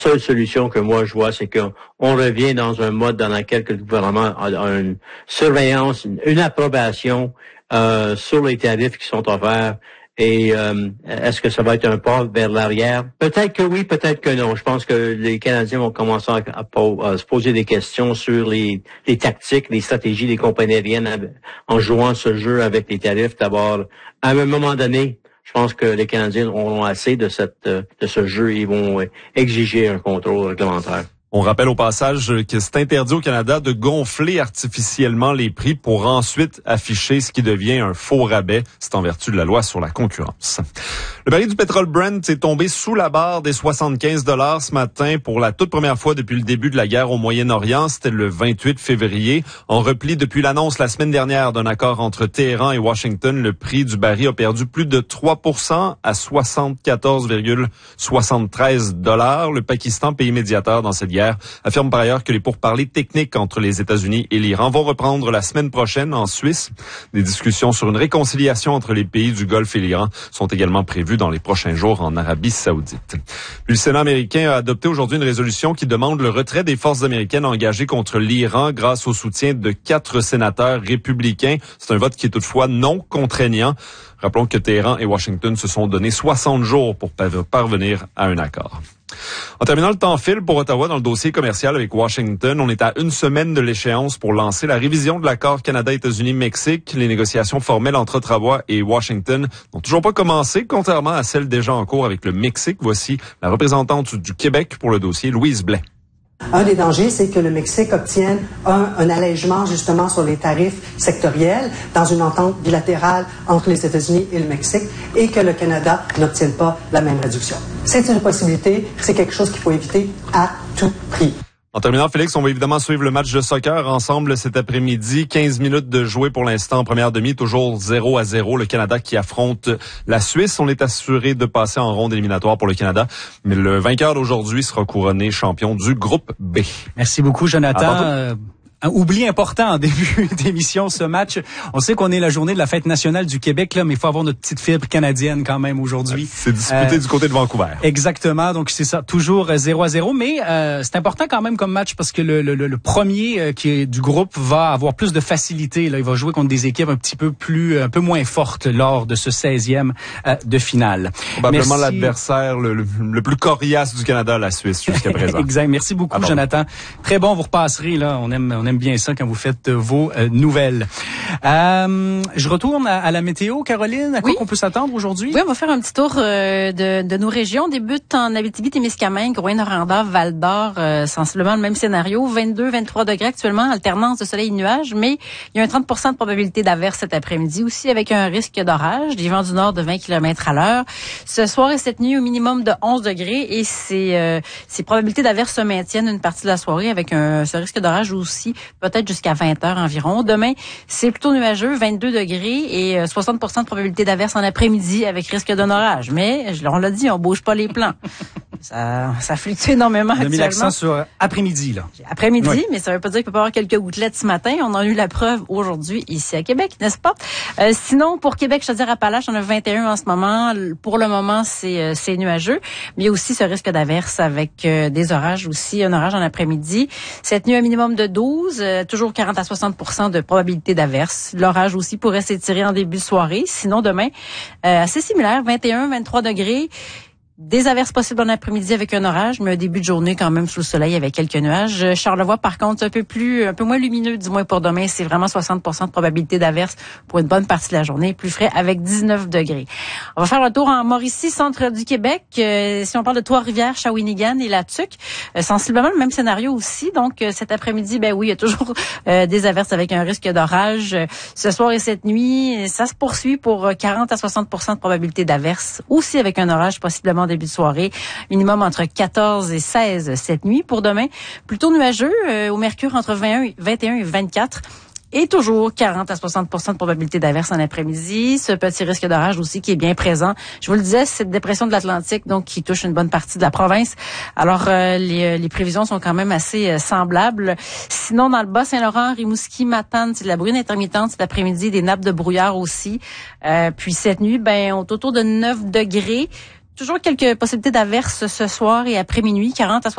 seule solution que moi je vois, c'est qu'on revient dans un mode dans lequel le gouvernement a une surveillance, une approbation sur les tarifs qui sont offerts. Et est-ce que ça va être un pas vers l'arrière? Peut-être que oui, peut-être que non. Je pense que les Canadiens vont commencer à se poser des questions sur les tactiques, les stratégies des compagnies aériennes en jouant ce jeu avec les tarifs. D'abord, à un moment donné, je pense que les Canadiens auront assez de ce jeu et ils vont exiger un contrôle réglementaire. On rappelle au passage que c'est interdit au Canada de gonfler artificiellement les prix pour ensuite afficher ce qui devient un faux rabais. C'est en vertu de la loi sur la concurrence. Le baril du pétrole Brent est tombé sous la barre des 75 $ ce matin pour la toute première fois depuis le début de la guerre au Moyen-Orient. C'était le 28 février. En repli depuis l'annonce la semaine dernière d'un accord entre Téhéran et Washington, le prix du baril a perdu plus de 3% à 74,73 $. Le Pakistan, pays médiateur dans cette guerre, affirme par ailleurs que les pourparlers techniques entre les États-Unis et l'Iran vont reprendre la semaine prochaine en Suisse. Des discussions sur une réconciliation entre les pays du Golfe et l'Iran sont également prévues dans les prochains jours en Arabie Saoudite. Puis le Sénat américain a adopté aujourd'hui une résolution qui demande le retrait des forces américaines engagées contre l'Iran grâce au soutien de 4 sénateurs républicains. C'est un vote qui est toutefois non contraignant. Rappelons que Téhéran et Washington se sont donné 60 jours pour parvenir à un accord. En terminant, le temps file pour Ottawa dans le dossier commercial avec Washington. On est à une semaine de l'échéance pour lancer la révision de l'accord Canada-États-Unis-Mexique. Les négociations formelles entre Ottawa et Washington n'ont toujours pas commencé, contrairement à celles déjà en cours avec le Mexique. Voici la représentante du Québec pour le dossier, Louise Blais. Un des dangers, c'est que le Mexique obtienne un allègement justement sur les tarifs sectoriels dans une entente bilatérale entre les États-Unis et le Mexique et que le Canada n'obtienne pas la même réduction. C'est une possibilité, c'est quelque chose qu'il faut éviter à tout prix. En terminant, Félix, on va évidemment suivre le match de soccer ensemble cet après-midi. 15 minutes de jouer pour l'instant en première demi, toujours 0-0. Le Canada qui affronte la Suisse. On est assuré de passer en ronde éliminatoire pour le Canada. Mais le vainqueur d'aujourd'hui sera couronné champion du groupe B. Merci beaucoup, Jonathan. Un oubli important en début d'émission, ce match. On sait qu'on est la journée de la fête nationale du Québec, là, mais il faut avoir notre petite fibre canadienne quand même aujourd'hui. C'est disputé du côté de Vancouver. Exactement, donc c'est ça, toujours 0-0, mais c'est important quand même comme match parce que le premier qui est du groupe va avoir plus de facilité. Là, il va jouer contre des équipes un peu moins fortes lors de ce 16e de finale. Probablement l'adversaire le plus coriace du Canada, la Suisse, jusqu'à présent. Exact. Merci beaucoup, Jonathan. Très bon, vous repasserez là. On aime bien ça quand vous faites vos nouvelles. Je retourne à la météo, Caroline. À quoi qu'on peut s'attendre aujourd'hui? Oui, on va faire un petit tour de nos régions. On débute en Abitibi-Témiscamingue, Rouyn-Noranda, Val-d'Or, sensiblement le même scénario. 22-23 degrés actuellement, alternance de soleil et nuages, mais il y a un 30% de probabilité d'averse cet après-midi aussi avec un risque d'orage, des vents du nord de 20 km/h. Ce soir et cette nuit, au minimum de 11 degrés et ces probabilités d'averse se maintiennent une partie de la soirée avec ce risque d'orage aussi peut-être jusqu'à 20 heures environ. Demain, c'est plutôt nuageux, 22 degrés et 60% de probabilité d'averse en après-midi avec risque d'un orage. Mais, on l'a dit, on bouge pas les plans. Ça fluctue énormément actuellement. On a mis l'accent sur après-midi, là. Après-midi, oui. Mais ça veut pas dire qu'il peut y avoir quelques gouttelettes ce matin. On en a eu la preuve aujourd'hui ici à Québec, n'est-ce pas? Sinon, pour Québec, Chaudière-Appalaches, on a 21 en ce moment. Pour le moment, c'est nuageux. Mais il y a aussi ce risque d'averse avec des orages aussi, un orage en après-midi. Cette nuit, un minimum de 12, toujours 40 à 60% de probabilité d'averse. L'orage aussi pourrait s'étirer en début de soirée. Sinon, demain, assez similaire, 21, 23 degrés. Des averses possibles en après-midi avec un orage, mais un début de journée quand même sous le soleil avec quelques nuages. Charlevoix, par contre, un peu moins lumineux, du moins pour demain. C'est vraiment 60% de probabilité d'averse pour une bonne partie de la journée. Plus frais avec 19 degrés. On va faire un tour en Mauricie, centre du Québec. Si on parle de Trois-Rivières, Shawinigan et La Tuque, sensiblement le même scénario aussi. Donc, cet après-midi, oui, il y a toujours des averses avec un risque d'orage. Ce soir et cette nuit, ça se poursuit pour 40 à 60% de probabilité d'averse. Aussi avec un orage possiblement début de soirée. Minimum entre 14 et 16 cette nuit. Pour demain, plutôt nuageux, au mercure entre 21 et 24. Et toujours 40 à 60% de probabilité d'averse en après-midi. Ce petit risque d'orage aussi qui est bien présent. Je vous le disais, c'est cette dépression de l'Atlantique donc qui touche une bonne partie de la province. Alors, les prévisions sont quand même assez semblables. Sinon, dans le Bas-Saint-Laurent, Rimouski, Matane, c'est de la bruine intermittente cet après-midi, des nappes de brouillard aussi. Puis cette nuit, on est autour de 9 degrés. Toujours quelques possibilités d'averse ce soir et après minuit, 40 à 60%.